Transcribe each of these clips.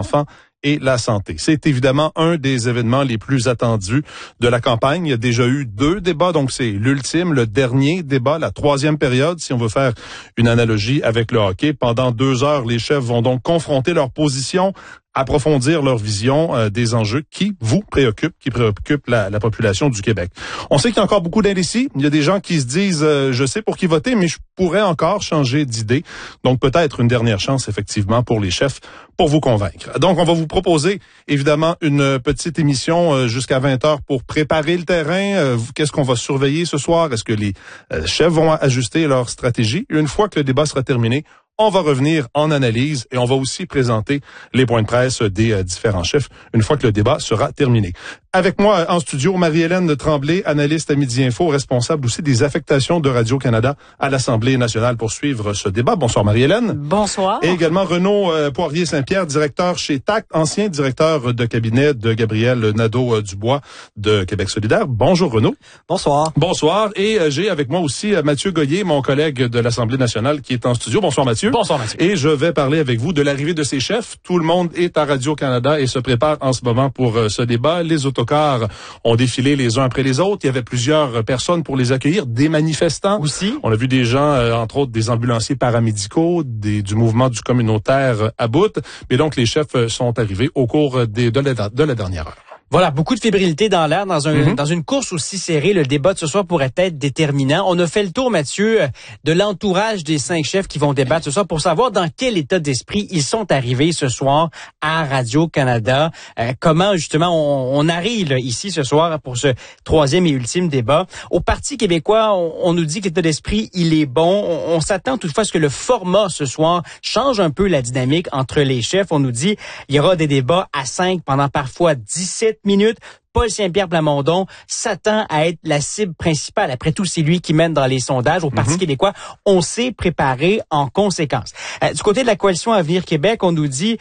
enfants et la santé. C'est évidemment un des événements les plus attendus de la campagne. Il y a déjà eu 2 débats, donc c'est l'ultime, le dernier débat, la 3e période, si on veut faire une analogie avec le hockey. Pendant 2 heures, les chefs vont donc confronter leurs positions, approfondir leur vision des enjeux qui vous préoccupent, qui préoccupent la population du Québec. On sait qu'il y a encore beaucoup d'indécis. Il y a des gens qui se disent je sais pour qui voter, mais je pourrais encore changer d'idée. Donc peut-être une dernière chance, effectivement, pour les chefs pour vous convaincre. Donc on va vous proposer, évidemment, une petite émission jusqu'à 20h pour préparer le terrain. Qu'est-ce qu'on va surveiller ce soir? Est-ce que les chefs vont ajuster leur stratégie? Une fois que le débat sera terminé, on va revenir en analyse et on va aussi présenter les points de presse des différents chefs une fois que le débat sera terminé. Avec moi en studio, Marie-Hélène Tremblay, analyste à Midi Info, responsable aussi des affectations de Radio-Canada à l'Assemblée nationale pour suivre ce débat. Bonsoir Marie-Hélène. Bonsoir. Et également Renaud Poirier-Saint-Pierre, directeur chez TAC, ancien directeur de cabinet de Gabriel Nadeau-Dubois de Québec solidaire. Bonjour Renaud. Bonsoir. Bonsoir. Et j'ai avec moi aussi Mathieu Goyer, mon collègue de l'Assemblée nationale qui est en studio. Bonsoir Mathieu. Bonsoir Mathieu. Et je vais parler avec vous de l'arrivée de ces chefs. Tout le monde est à Radio-Canada et se prépare en ce moment pour ce débat. Les autocars ont défilé les uns après les autres. Il y avait plusieurs personnes pour les accueillir, des manifestants. Aussi. On a vu des gens, entre autres des ambulanciers paramédicaux, du mouvement du communautaire à bout. Mais donc les chefs sont arrivés au cours de la dernière heure. Voilà, beaucoup de fébrilité dans l'air dans une course aussi serrée. Le débat de ce soir pourrait être déterminant. On a fait le tour, Mathieu, de l'entourage des 5 chefs qui vont débattre ce soir pour savoir dans quel état d'esprit ils sont arrivés ce soir à Radio-Canada. Comment, justement, on arrive ici ce soir pour ce 3e et ultime débat. Au Parti québécois, on nous dit que l'état d'esprit, il est bon. On s'attend toutefois à ce que le format ce soir change un peu la dynamique entre les chefs. On nous dit il y aura des débats à 5 pendant parfois 17 minutes. Paul Saint-Pierre Plamondon s'attend à être la cible principale. Après tout, c'est lui qui mène dans les sondages. Au Parti québécois, on s'est préparé en conséquence. Du côté de la coalition Avenir Québec, on nous dit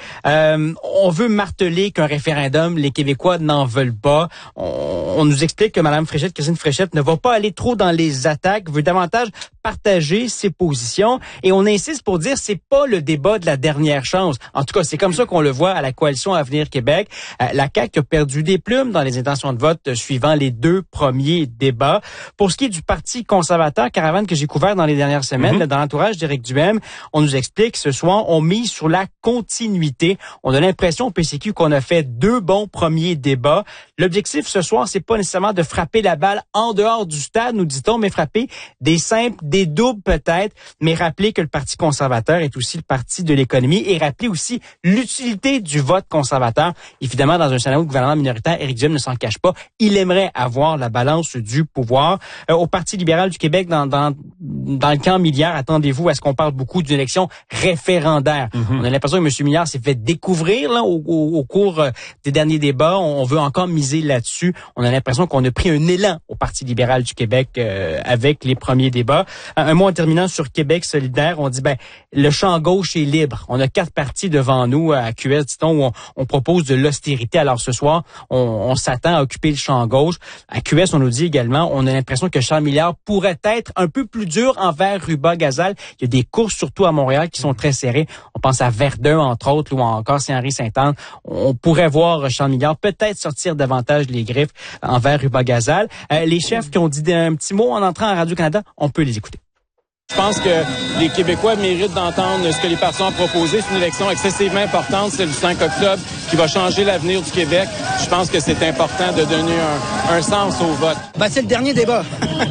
on veut marteler qu'un référendum, les Québécois n'en veulent pas. On nous explique que Mme Fréchette, Christine Fréchette, ne va pas aller trop dans les attaques, veut davantage partager ses positions. Et on insiste pour dire c'est pas le débat de la dernière chance. En tout cas, c'est comme ça qu'on le voit à la coalition Avenir Québec. La CAQ a perdu des plumes dans les intentions de vote suivant les 2 premiers débats. Pour ce qui est du Parti conservateur, caravane que j'ai couvert dans les dernières semaines, dans l'entourage d'Éric Duhem, on nous explique ce soir, on mise sur la continuité. On a l'impression au PCQ qu'on a fait 2 bons premiers débats. L'objectif ce soir, c'est pas nécessairement de frapper la balle en dehors du stade, nous dit-on, mais frapper des simples, des doubles peut-être, mais rappeler que le Parti conservateur est aussi le parti de l'économie et rappeler aussi l'utilité du vote conservateur. Évidemment, dans un scénario de gouvernement minoritaire, Éric Duhem ne s'en cache pas. Il aimerait avoir la balance du pouvoir. Au Parti libéral du Québec, dans le camp Milliard, attendez-vous à ce qu'on parle beaucoup d'une élection référendaire. On a l'impression que M. Milliard s'est fait découvrir là, au cours des derniers débats. On veut encore miser là-dessus. On a l'impression qu'on a pris un élan au Parti libéral du Québec avec les premiers débats. Un mot en terminant sur Québec solidaire, on dit le champ gauche est libre. On a 4 partis devant nous à QS, dit-on, où on propose de l'austérité. Alors ce soir, on s'attend à occuper le champ gauche. À QS, on nous dit également, on a l'impression que Charles Milliard pourrait être un peu plus dur envers Ruba-Gazal. Il y a des courses, surtout à Montréal, qui sont très serrées. On pense à Verdun, entre autres, ou encore Saint-Henri-Sainte-Anne. On pourrait voir Charles Milliard peut-être sortir davantage les griffes envers Ruba-Gazal. Les chefs qui ont dit un petit mot en entrant à Radio-Canada, on peut les écouter. Je pense que les Québécois méritent d'entendre ce que les partis ont proposé. C'est une élection excessivement importante, celle du 5 octobre, qui va changer l'avenir du Québec. Je pense que c'est important de donner un sens au vote. C'est le dernier débat.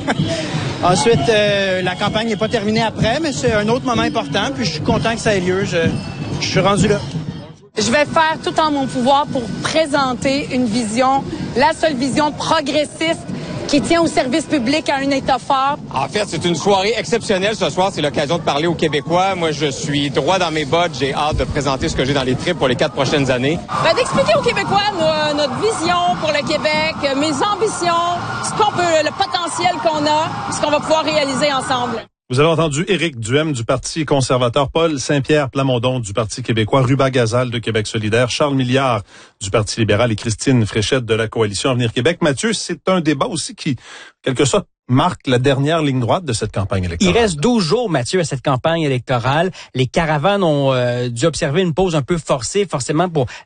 Ensuite, la campagne n'est pas terminée après, mais c'est un autre moment important. Puis je suis content que ça ait lieu. Je suis rendu là. Je vais faire tout en mon pouvoir pour présenter une vision, la seule vision progressiste qui tient au service public à un État fort. En fait, c'est une soirée exceptionnelle ce soir. C'est l'occasion de parler aux Québécois. Moi, je suis droit dans mes bottes. J'ai hâte de présenter ce que j'ai dans les tripes pour les 4 prochaines années. D'expliquer aux Québécois notre vision pour le Québec, mes ambitions, le potentiel qu'on a, ce qu'on va pouvoir réaliser ensemble. Vous avez entendu Éric Duhem du Parti conservateur, Paul Saint-Pierre Plamondon du Parti québécois, Ruba-Gazal de Québec solidaire, Charles Milliard du Parti libéral et Christine Fréchette de la Coalition Avenir Québec. Mathieu, c'est un débat aussi qui, quelque sorte, marque la dernière ligne droite de cette campagne électorale. Il reste 12 jours, Mathieu, à cette campagne électorale. Les caravanes ont dû observer une pause un peu forcée, forcément pour